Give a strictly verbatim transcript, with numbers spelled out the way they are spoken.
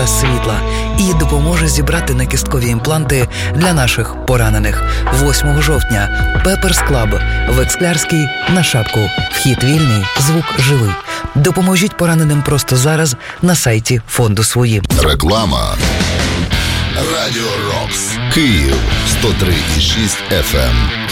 та світла і допоможе зібрати накісткові імпланти для наших поранених. восьмого жовтня Pepper's Club в Ексклярській на Шапку. Вхід вільний, звук живий. Допоможіть пораненим просто зараз на сайті фонду «Свої». Реклама. Радіо Рокс. Київ сто три і шість еф ем.